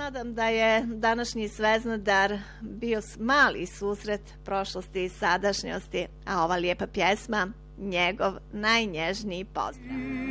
nadam da je današnji Sveznadar bio mali susret prošlosti i sadašnjosti, a ova lijepa pjesma njegov najnježniji pozdrav.